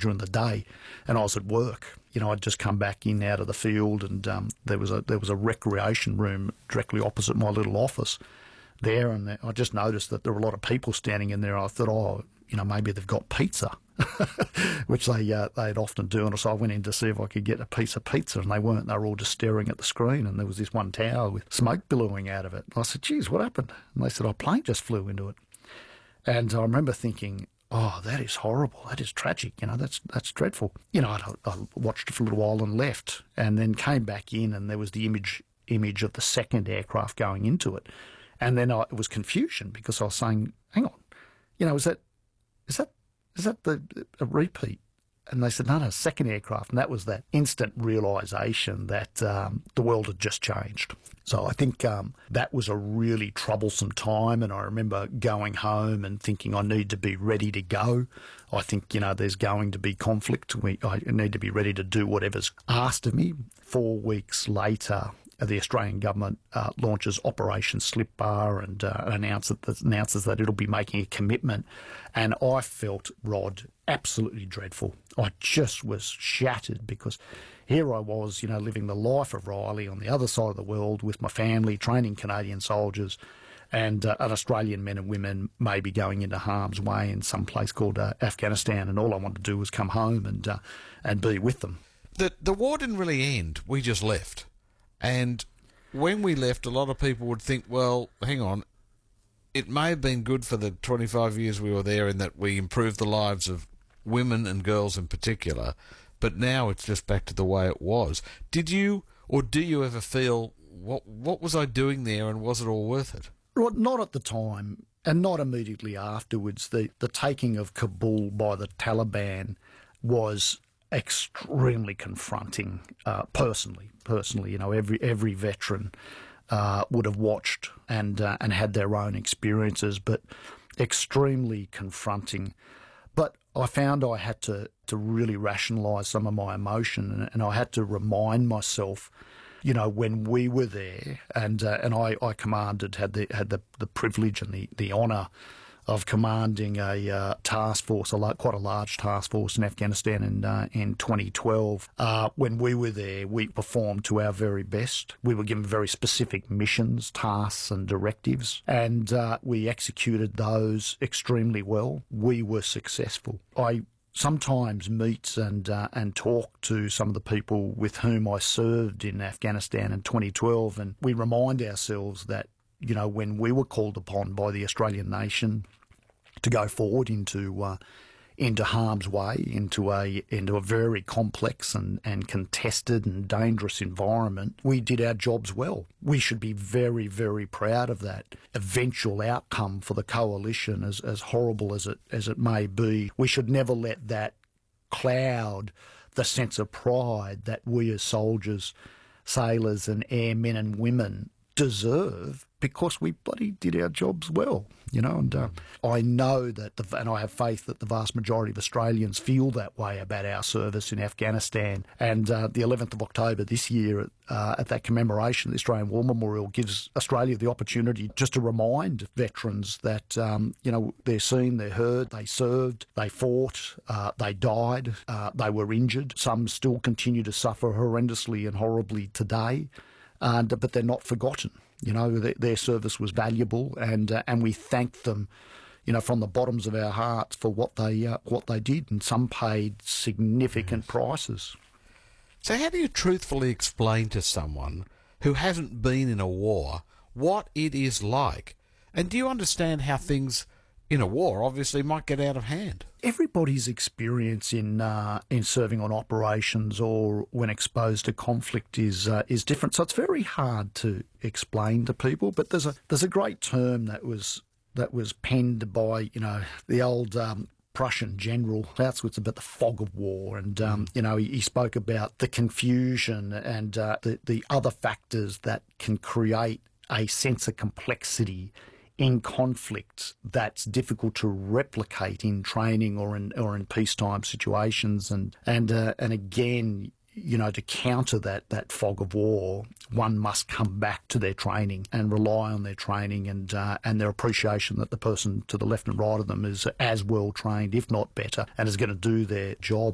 during the day, and I was at work. I'd just come back in out of the field, and there was a recreation room directly opposite my little office there, and I just noticed that there were a lot of people standing in there. I thought, maybe they've got pizza, which they'd often do. And so I went in to see if I could get a piece of pizza, and they weren't. They were all just staring at the screen, and there was this one tower with smoke billowing out of it. And I said, geez, what happened? And they said, a plane just flew into it. And I remember thinking, oh, that is horrible. That is tragic. That's dreadful. I watched it for a little while and left, and then came back in, and there was the image of the second aircraft going into it. And then it was confusion, because I was saying, hang on, is that a repeat? And they said, no, second aircraft. And that was that instant realisation that the world had just changed. So I think that was a really troublesome time. And I remember going home and thinking I need to be ready to go. I think, there's going to be conflict. I need to be ready to do whatever's asked of me. 4 weeks later, the Australian government launches Operation Slip Bar and announces that it'll be making a commitment. And I felt, Rod, absolutely dreadful. I just was shattered, because here I was, living the life of Riley on the other side of the world with my family, training Canadian soldiers, and Australian men and women maybe going into harm's way in some place called Afghanistan. And all I wanted to do was come home and be with them. The war didn't really end. We just left. And when we left, a lot of people would think, well, hang on, it may have been good for the 25 years we were there in that we improved the lives of women and girls in particular, but now it's just back to the way it was. Did you, or do you ever feel, what was I doing there, and was it all worth it? Well, not at the time, and not immediately afterwards. The taking of Kabul by the Taliban was extremely confronting, personally. Every veteran would have watched and had their own experiences, but extremely confronting. But I found I had to really rationalise some of my emotion, and I had to remind myself, when we were there, and I commanded, had the privilege and the honour of commanding a task force, quite a large task force in Afghanistan in 2012. When we were there, we performed to our very best. We were given very specific missions, tasks and directives, and we executed those extremely well. We were successful. I sometimes meet and talk to some of the people with whom I served in Afghanistan in 2012, and we remind ourselves that when we were called upon by the Australian nation to go forward into harm's way, into a very complex and contested and dangerous environment, we did our jobs well. We should be very, very proud of that eventual outcome for the coalition, as horrible as it may be. We should never let that cloud the sense of pride that we as soldiers, sailors and airmen and women deserve, because we bloody did our jobs well, and I know that, and I have faith that the vast majority of Australians feel that way about our service in Afghanistan. And the 11th of October this year, at that commemoration, the Australian War Memorial gives Australia the opportunity just to remind veterans that, they're seen, they're heard, they served, they fought, they died, they were injured. Some still continue to suffer horrendously and horribly today. But they're not forgotten. Their service was valuable, and we thank them, from the bottoms of our hearts for what they did, and some paid significant prices. So how do you truthfully explain to someone who hasn't been in a war what it is like? And do you understand how things in a war obviously might get out of hand? Everybody's experience in serving on operations or when exposed to conflict is different. So it's very hard to explain to people. But there's a great term that was penned by the old Prussian general Clausewitz about the fog of war, and he spoke about the confusion and the other factors that can create a sense of complexity in conflict that's difficult to replicate in training or in peacetime situations, and again, to counter that fog of war, one must come back to their training and rely on their training and their appreciation that the person to the left and right of them is as well trained, if not better, and is going to do their job